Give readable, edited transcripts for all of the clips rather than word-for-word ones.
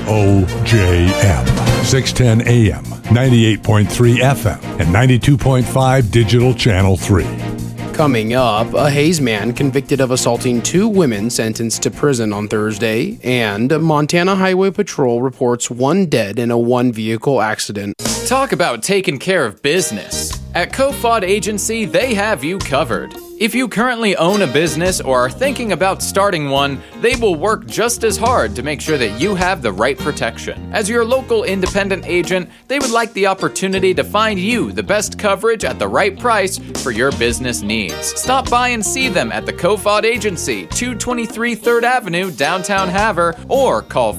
KOJM, 610 AM, 98.3 FM, and 92.5 Digital Channel 3. Coming up, a Hayes man convicted of assaulting 2 women sentenced to prison on Thursday, and Montana Highway Patrol reports 1 dead in a 1-vehicle accident. Talk about taking care of business. At Kofod Agency, they have you covered. If you currently own a business or are thinking about starting one, they will work just as hard to make sure that you have the right protection. As your local independent agent, they would like the opportunity to find you the best coverage at the right price for your business needs. Stop by and see them at the Kofod Agency, 223 3rd Avenue, downtown Havre, or call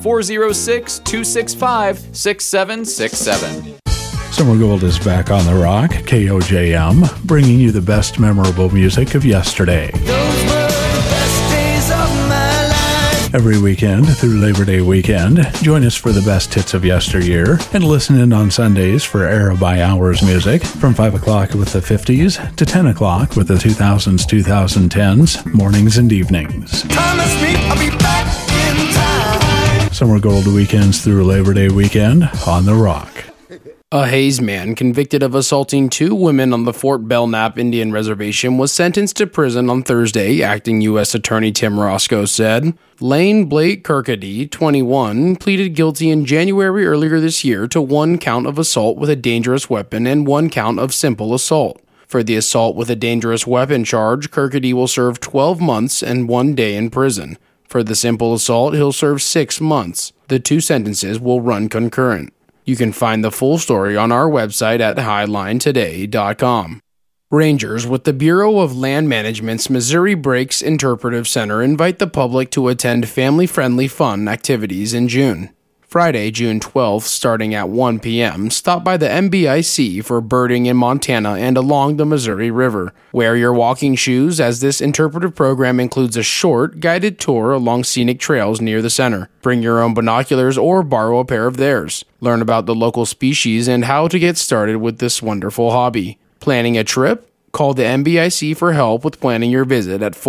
406-265-6767. Summer Gold is back on the rock, KOJM, bringing you the best memorable music of yesterday. Those were the best days of my life. Every weekend through Labor Day weekend, join us for the best hits of yesteryear and listen in on Sundays for Era by Hours music from 5 o'clock with the 50s to 10 o'clock with the 2000s, 2010s, mornings and evenings. Promise me I'll be back in time. Summer Gold weekends through Labor Day weekend on the rock. A Hayes man convicted of assaulting 2 women on the Fort Belknap Indian Reservation was sentenced to prison on Thursday, acting U.S. Attorney Tim Roscoe said. Lane Blake Kirkady, 21, pleaded guilty in January earlier this year to 1 count of assault with a dangerous weapon and 1 count of simple assault. For the assault with a dangerous weapon charge, Kirkady will serve 12 months and 1 day in prison. For the simple assault, he'll serve 6 months. The 2 sentences will run concurrent. You can find the full story on our website at highlinetoday.com. Rangers with the Bureau of Land Management's Missouri Breaks Interpretive Center invite the public to attend family-friendly fun activities in June. Friday, June 12th, starting at 1 p.m., stop by the MBIC for birding in Montana and along the Missouri River. Wear your walking shoes as this interpretive program includes a short, guided tour along scenic trails near the center. Bring your own binoculars or borrow a pair of theirs. Learn about the local species and how to get started with this wonderful hobby. Planning a trip? Call the MBIC for help with planning your visit at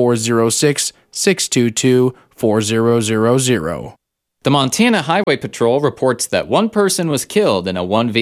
406-622-4000. The Montana Highway Patrol reports that 1 person was killed in a 1-vehicle